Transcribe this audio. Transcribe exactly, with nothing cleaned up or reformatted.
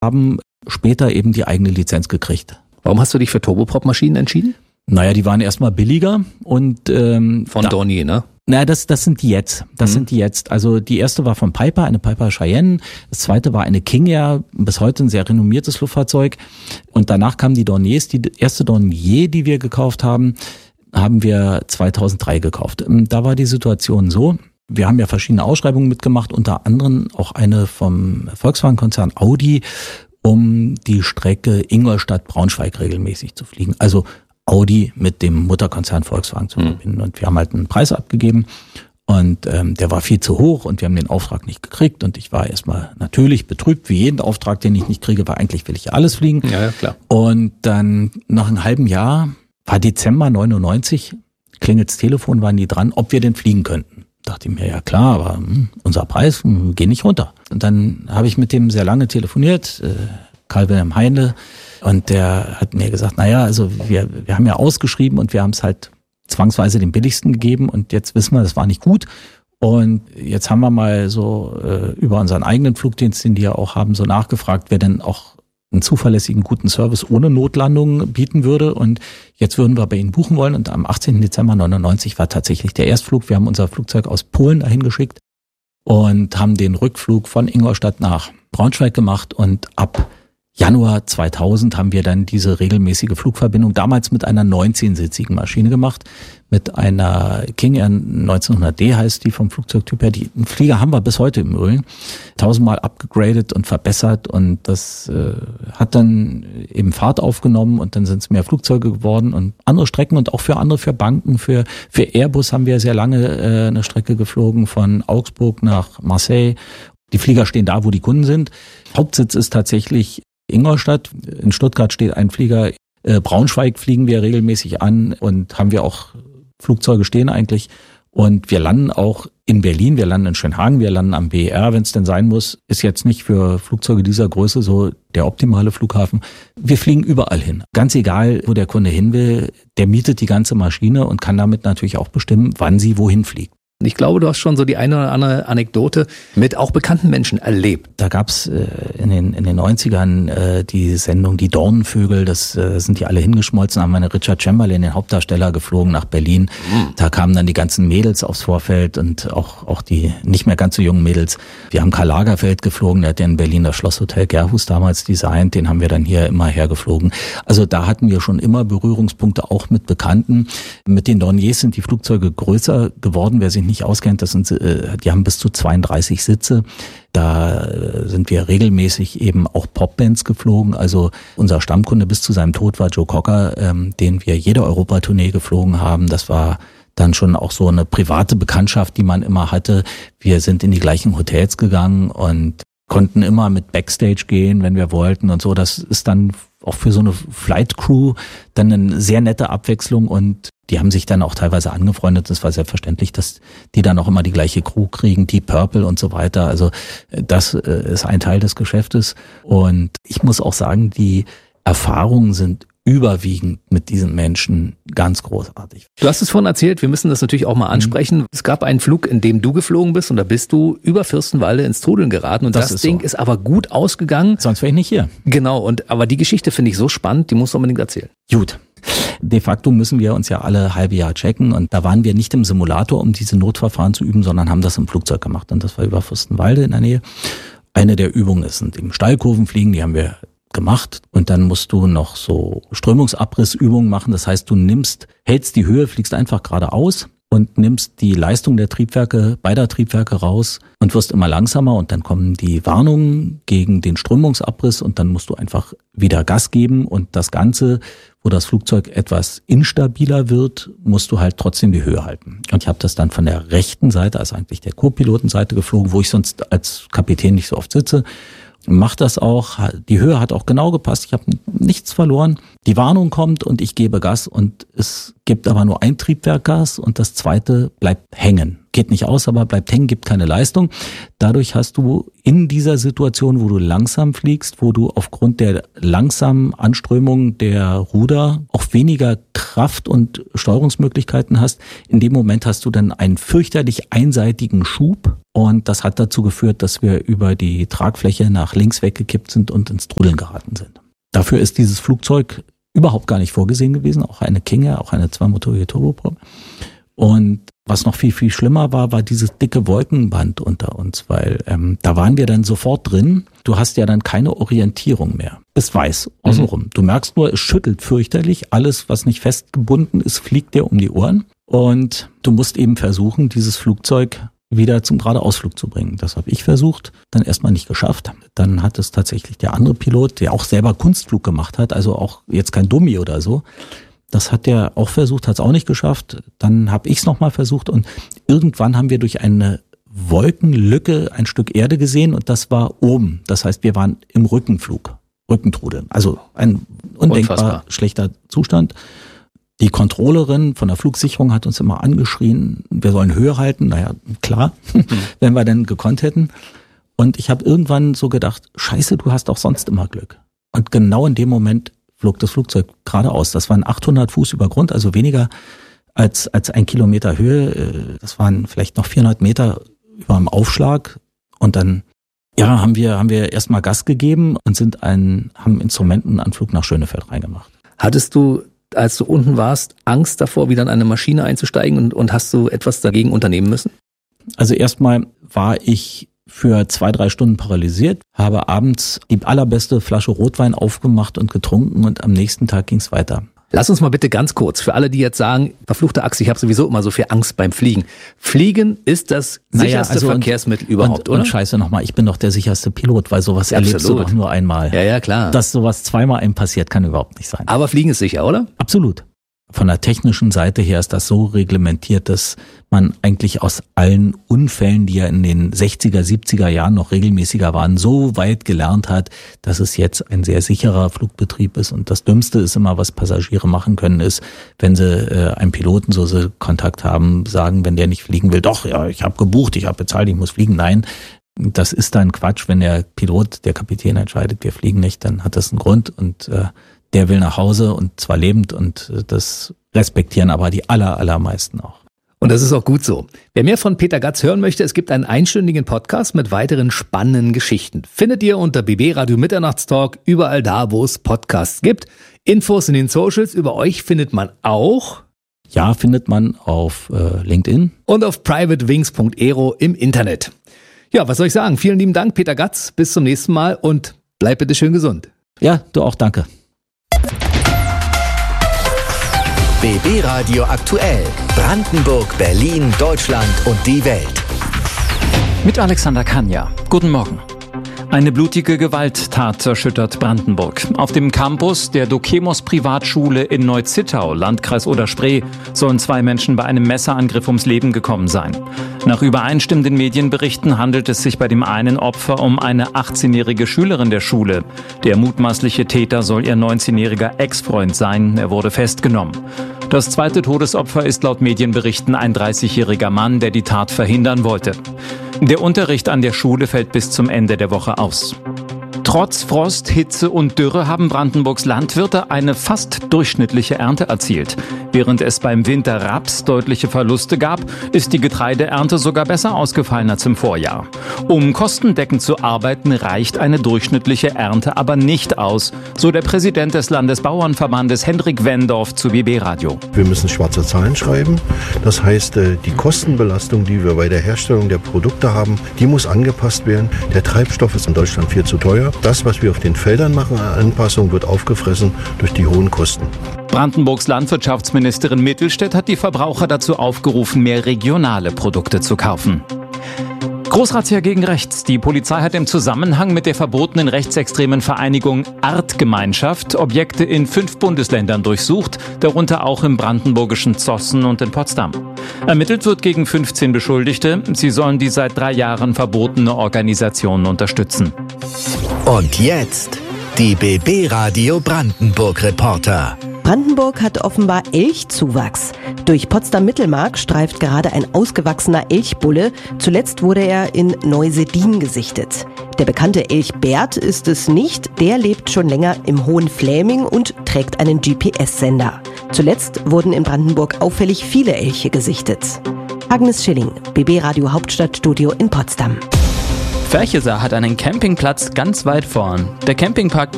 haben später eben die eigene Lizenz gekriegt. Warum hast du dich für Turboprop-Maschinen entschieden? Naja, die waren erstmal billiger und ähm, von Dornier, ne? Naja, das, das sind die jetzt. Das mhm. sind die jetzt. Also die erste war von Piper, eine Piper Cheyenne. Das zweite war eine King Air, bis heute ein sehr renommiertes Luftfahrzeug. Und danach kamen die Dorniers. Die erste Dornier, die wir gekauft haben, haben wir zweitausenddrei gekauft. Da war die Situation so, wir haben ja verschiedene Ausschreibungen mitgemacht, unter anderem auch eine vom Volkswagen-Konzern Audi, um die Strecke Ingolstadt-Braunschweig regelmäßig zu fliegen. Also Audi mit dem Mutterkonzern Volkswagen zu verbinden. Mhm. Und wir haben halt einen Preis abgegeben und ähm, der war viel zu hoch und wir haben den Auftrag nicht gekriegt. Und ich war erstmal natürlich betrübt, wie jeden Auftrag, den ich nicht kriege, weil eigentlich will ich ja alles fliegen. Ja, ja, klar. Und dann nach einem halben Jahr, war Dezember neunundneunzig, klingelt's Telefon, waren die dran, ob wir denn fliegen könnten. Dachte ich mir, ja klar, aber hm, unser Preis hm, geht nicht runter. Und dann habe ich mit dem sehr lange telefoniert, äh, Karl-Wilhelm Heinle, und der hat mir gesagt, naja, also wir wir haben ja ausgeschrieben und wir haben es halt zwangsweise den billigsten gegeben und jetzt wissen wir, das war nicht gut. Und jetzt haben wir mal so äh, über unseren eigenen Flugdienst, den die ja auch haben, so nachgefragt, wer denn auch einen zuverlässigen, guten Service ohne Notlandung bieten würde. Und jetzt würden wir bei Ihnen buchen wollen. Und am achtzehnten Dezember neunundneunzig war tatsächlich der Erstflug. Wir haben unser Flugzeug aus Polen dahin geschickt und haben den Rückflug von Ingolstadt nach Braunschweig gemacht. Und ab Januar zweitausend haben wir dann diese regelmäßige Flugverbindung damals mit einer neunzehn-sitzigen Maschine gemacht, mit einer King Air neunzehnhundert D heißt die vom Flugzeugtyp her. Die einen Flieger haben wir bis heute im Übrigen, tausendmal abgegradet und verbessert und das äh, hat dann eben Fahrt aufgenommen und dann sind es mehr Flugzeuge geworden und andere Strecken und auch für andere, für Banken, für für Airbus haben wir sehr lange äh, eine Strecke geflogen von Augsburg nach Marseille. Die Flieger stehen da, wo die Kunden sind. Hauptsitz ist tatsächlich Ingolstadt. In Stuttgart steht ein Flieger. Äh, Braunschweig fliegen wir regelmäßig an und haben wir auch Flugzeuge stehen eigentlich. Und wir landen auch in Berlin, wir landen in Schönhagen, wir landen am B E R, wenn es denn sein muss. Ist jetzt nicht für Flugzeuge dieser Größe so der optimale Flughafen. Wir fliegen überall hin. Ganz egal, wo der Kunde hin will, der mietet die ganze Maschine und kann damit natürlich auch bestimmen, wann sie wohin fliegt. Ich glaube, du hast schon so die eine oder andere Anekdote mit auch bekannten Menschen erlebt. Da gab's äh, in den in den neunzigern äh, die Sendung Die Dornenvögel, das äh, sind die alle hingeschmolzen, haben wir eine Richard Chamberlain, den Hauptdarsteller, geflogen nach Berlin. Mhm. Da kamen dann die ganzen Mädels aufs Vorfeld und auch auch die nicht mehr ganz so jungen Mädels. Wir haben Karl Lagerfeld geflogen, der hat ja in Berlin das Schlosshotel Gerhus damals designt, den haben wir dann hier immer hergeflogen. Also da hatten wir schon immer Berührungspunkte auch mit Bekannten. Mit den Dorniers sind die Flugzeuge größer geworden, wer sich nicht auskennt, das sind, die haben bis zu zweiunddreißig Sitze. Da sind wir regelmäßig eben auch Popbands geflogen. Also unser Stammkunde bis zu seinem Tod war Joe Cocker, ähm, den wir jede Europatournee geflogen haben. Das war dann schon auch so eine private Bekanntschaft, die man immer hatte. Wir sind in die gleichen Hotels gegangen und konnten immer mit Backstage gehen, wenn wir wollten und so. Das ist dann auch für so eine Flight Crew dann eine sehr nette Abwechslung und die haben sich dann auch teilweise angefreundet. Es war selbstverständlich, dass die dann auch immer die gleiche Crew kriegen, Deep Purple und so weiter. Also das ist ein Teil des Geschäftes. Und ich muss auch sagen, die Erfahrungen sind überwiegend mit diesen Menschen ganz großartig. Du hast es vorhin erzählt, wir müssen das natürlich auch mal ansprechen. Mhm. Es gab einen Flug, in dem du geflogen bist und da bist du über Fürstenwalde ins Trudeln geraten und das, das ist Ding so. Ist aber gut ausgegangen. Sonst wäre ich nicht hier. Genau, und aber die Geschichte finde ich so spannend, die musst du unbedingt erzählen. Gut. De facto müssen wir uns ja alle halbe Jahr checken und da waren wir nicht im Simulator, um diese Notverfahren zu üben, sondern haben das im Flugzeug gemacht und das war über Fürstenwalde in der Nähe. Eine der Übungen ist im Steilkurven fliegen, die haben wir gemacht und dann musst du noch so Strömungsabrissübungen machen. Das heißt, du nimmst, hältst die Höhe, fliegst einfach geradeaus und nimmst die Leistung der Triebwerke, beider Triebwerke raus und wirst immer langsamer und dann kommen die Warnungen gegen den Strömungsabriss und dann musst du einfach wieder Gas geben und das Ganze, wo das Flugzeug etwas instabiler wird, musst du halt trotzdem die Höhe halten. Und ich habe das dann von der rechten Seite, also eigentlich der Co-Pilotenseite geflogen, wo ich sonst als Kapitän nicht so oft sitze. Mach das auch, die Höhe hat auch genau gepasst, ich habe nichts verloren. Die Warnung kommt und ich gebe Gas und es gibt aber nur ein Triebwerk Gas und das zweite bleibt hängen. geht nicht aus, aber bleibt hängen, gibt keine Leistung. Dadurch hast du in dieser Situation, wo du langsam fliegst, wo du aufgrund der langsamen Anströmung der Ruder auch weniger Kraft und Steuerungsmöglichkeiten hast, in dem Moment hast du dann einen fürchterlich einseitigen Schub und das hat dazu geführt, dass wir über die Tragfläche nach links weggekippt sind und ins Trudeln geraten sind. Dafür ist dieses Flugzeug überhaupt gar nicht vorgesehen gewesen, auch eine King Air, auch eine zweimotorige Turboprop. Und was noch viel, viel schlimmer war, war dieses dicke Wolkenband unter uns, weil ähm, da waren wir dann sofort drin. Du hast ja dann keine Orientierung mehr. Es weiß außenrum. Mhm. Du merkst nur, es schüttelt fürchterlich. Alles, was nicht festgebunden ist, fliegt dir um die Ohren. Und du musst eben versuchen, dieses Flugzeug wieder zum Geradeausflug zu bringen. Das habe ich versucht, dann erstmal nicht geschafft. Dann hat es tatsächlich der andere Pilot, der auch selber Kunstflug gemacht hat, also auch jetzt kein Dummi oder so. Das hat der auch versucht, hat es auch nicht geschafft. Dann habe ich es nochmal versucht und irgendwann haben wir durch eine Wolkenlücke ein Stück Erde gesehen und das war oben. Das heißt, wir waren im Rückenflug, Rückentrudeln. Also ein undenkbar Unfassbar. schlechter Zustand. Die Controllerin von der Flugsicherung hat uns immer angeschrien, wir sollen Höhe halten. Naja, klar, mhm. wenn wir denn gekonnt hätten. Und ich habe irgendwann so gedacht, scheiße, du hast auch sonst immer Glück. Und genau in dem Moment flog das Flugzeug geradeaus. Das waren achthundert Fuß über Grund, also weniger als als ein Kilometer Höhe. Das waren vielleicht noch vierhundert Meter über dem Aufschlag. Und dann ja, haben wir haben wir erstmal Gas gegeben und sind ein haben Instrumentenanflug nach Schönefeld reingemacht. Hattest du, als du unten warst, Angst davor, wieder in eine Maschine einzusteigen und, und hast du etwas dagegen unternehmen müssen? Also erstmal war ich für zwei, drei Stunden paralysiert, habe abends die allerbeste Flasche Rotwein aufgemacht und getrunken und am nächsten Tag ging es weiter. Lass uns mal bitte ganz kurz, für alle, die jetzt sagen, verfluchte Axt, ich habe sowieso immer so viel Angst beim Fliegen. Fliegen ist das sicherste naja, also Verkehrsmittel und, überhaupt, und, oder? Und scheiße nochmal, ich bin doch der sicherste Pilot, weil sowas Absolut. erlebst du doch nur einmal. Ja, ja, klar. Dass sowas zweimal einem passiert, kann überhaupt nicht sein. Aber Fliegen ist sicher, oder? Absolut. Von der technischen Seite her ist das so reglementiert, dass man eigentlich aus allen Unfällen, die ja in den sechziger, siebziger Jahren noch regelmäßiger waren, so weit gelernt hat, dass es jetzt ein sehr sicherer Flugbetrieb ist. Und das Dümmste ist immer, was Passagiere machen können, ist, wenn sie äh, einen Piloten, so sie Kontakt haben, sagen, wenn der nicht fliegen will, doch, ja, ich habe gebucht, ich habe bezahlt, ich muss fliegen. Nein, das ist dann Quatsch. Wenn der Pilot, der Kapitän entscheidet, wir fliegen nicht, dann hat das einen Grund und äh, der will nach Hause und zwar lebend und das respektieren aber die aller, allermeisten auch. Und das ist auch gut so. Wer mehr von Peter Gatz hören möchte, es gibt einen einstündigen Podcast mit weiteren spannenden Geschichten. Findet ihr unter B B Radio Mitternachtstalk überall da, wo es Podcasts gibt. Infos in den Socials über euch findet man auch. Ja, findet man auf äh, LinkedIn. Und auf privatewings punkt aero im Internet. Ja, was soll ich sagen? Vielen lieben Dank, Peter Gatz. Bis zum nächsten Mal und bleib bitte schön gesund. Ja, du auch, danke. B B Radio aktuell. Brandenburg, Berlin, Deutschland und die Welt. Mit Alexander Kania. Guten Morgen. Eine blutige Gewalttat erschüttert Brandenburg. Auf dem Campus der Dokemos Privatschule in Neu-Zittau, Landkreis Oder-Spree, sollen zwei Menschen bei einem Messerangriff ums Leben gekommen sein. Nach übereinstimmenden Medienberichten handelt es sich bei dem einen Opfer um eine achtzehnjährige Schülerin der Schule. Der mutmaßliche Täter soll ihr neunzehnjähriger Ex-Freund sein. Er wurde festgenommen. Das zweite Todesopfer ist laut Medienberichten ein dreißigjähriger Mann, der die Tat verhindern wollte. Der Unterricht an der Schule fällt bis zum Ende der Woche aus. Trotz Frost, Hitze und Dürre haben Brandenburgs Landwirte eine fast durchschnittliche Ernte erzielt. Während es beim Winter Raps deutliche Verluste gab, ist die Getreideernte sogar besser ausgefallen als im Vorjahr. Um kostendeckend zu arbeiten, reicht eine durchschnittliche Ernte aber nicht aus, so der Präsident des Landesbauernverbandes Hendrik Wendorf zu B B Radio. Wir müssen schwarze Zahlen schreiben. Das heißt, die Kostenbelastung, die wir bei der Herstellung der Produkte haben, die muss angepasst werden. Der Treibstoff ist in Deutschland viel zu teuer. Das, was wir auf den Feldern machen an Anpassung, wird aufgefressen durch die hohen Kosten. Brandenburgs Landwirtschaftsministerin Mittelstädt hat die Verbraucher dazu aufgerufen, mehr regionale Produkte zu kaufen. Großrazzia gegen rechts. Die Polizei hat im Zusammenhang mit der verbotenen rechtsextremen Vereinigung Artgemeinschaft Objekte in fünf Bundesländern durchsucht, darunter auch im brandenburgischen Zossen und in Potsdam. Ermittelt wird gegen fünfzehn Beschuldigte. Sie sollen die seit drei Jahren verbotene Organisation unterstützen. Und jetzt die B B Radio Brandenburg Reporter. Brandenburg hat offenbar Elchzuwachs. Durch Potsdam-Mittelmark streift gerade ein ausgewachsener Elchbulle. Zuletzt wurde er in Neuseedin gesichtet. Der bekannte Elchbert ist es nicht. Der lebt schon länger im Hohen Fläming und trägt einen G P S-Sender. Zuletzt wurden in Brandenburg auffällig viele Elche gesichtet. Agnes Schilling, B B Radio Hauptstadtstudio in Potsdam. Ferchesar hat einen Campingplatz ganz weit vorn. Der Campingpark